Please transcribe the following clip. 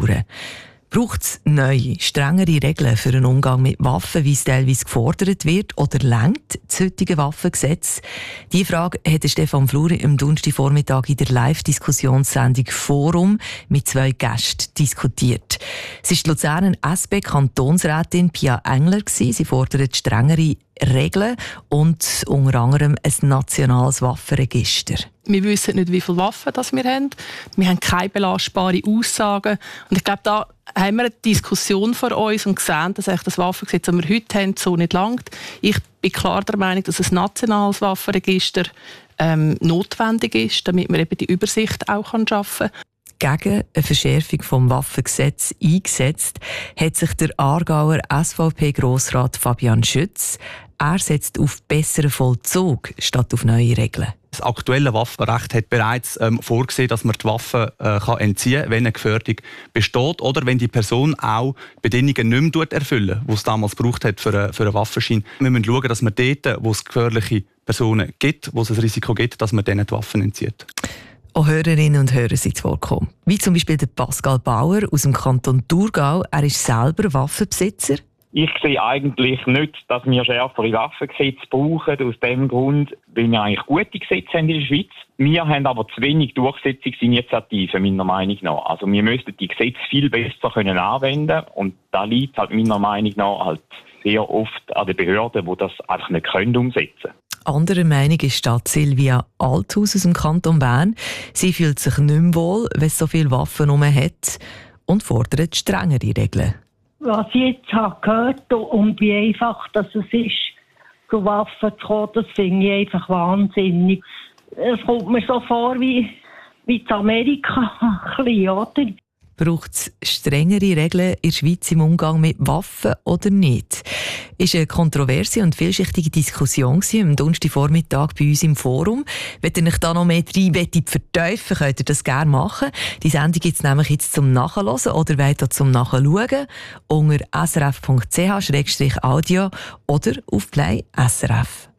Flure. Braucht es neue, strengere Regeln für den Umgang mit Waffen, wie es teilweise gefordert wird, oder reicht das heutige Waffengesetz? Diese Frage hat Stefan Flure am Donnerstagvormittag in der Live-Diskussionssendung «Forum» mit 2 Gästen diskutiert. Es ist die Luzerner SP-Kantonsrätin Pia Engler. Sie fordert strengere Regeln und unter anderem ein nationales Waffenregister. Wir wissen nicht, wie viele Waffen wir haben. Wir haben keine belastbaren Aussagen. Und ich glaube, da haben wir eine Diskussion vor uns und gesehen, dass das Waffengesetz, das wir heute haben, so nicht langt. Ich bin klar der Meinung, dass ein nationales Waffenregister notwendig ist, damit man eben die Übersicht auch schaffen kann. Gegen eine Verschärfung des Waffengesetzes eingesetzt hat sich der Aargauer SVP-Grossrat Fabian Schütz. Er setzt auf besseren Vollzug statt auf neue Regeln. Das aktuelle Waffenrecht hat bereits vorgesehen, dass man die Waffe entziehen kann, wenn eine Gefährdung besteht oder wenn die Person auch Bedingungen nicht mehr erfüllt, die es damals gebraucht hat für einen Waffenschein. Wir müssen schauen, dass man dort, wo es gefährliche Personen gibt, wo es ein Risiko gibt, dass man denen die Waffen entzieht. Auch Hörerinnen und Hörer sind zu Wort gekommen. Wie zum Beispiel der Pascal Bauer aus dem Kanton Thurgau. Er ist selber Waffenbesitzer. Ich sehe eigentlich nicht, dass wir schärfere Waffengesetze brauchen. Aus dem Grund, weil wir eigentlich gute Gesetze haben in der Schweiz. Wir haben aber zu wenig Durchsetzungsinitiativen, meiner Meinung nach. Also wir müssten die Gesetze viel besser anwenden können. Und da liegt halt meiner Meinung nach halt sehr oft an den Behörden, die das einfach nicht umsetzen können. Anderer Meinung ist Stadt Silvia Althaus aus dem Kanton Bern. Sie fühlt sich nicht mehr wohl, wenn es so viele Waffen herum hat und fordert strengere Regeln. Was ich jetzt habe gehört und wie einfach das ist, zu Waffen zu kommen, das finde ich einfach wahnsinnig. Es kommt mir so vor wie in Amerika, ein bisschen, oder? Braucht es strengere Regeln in der Schweiz im Umgang mit Waffen oder nicht? Es war eine kontroverse und vielschichtige Diskussion am Donnerstagvormittag bei uns im Forum. Wenn ihr euch da noch mehr rein vertiefen könnt ihr das gerne machen. Die Sendung gibt es nämlich jetzt zum Nachhören oder weiter zum Nachschauen unter srf.ch/audio oder auf Play SRF.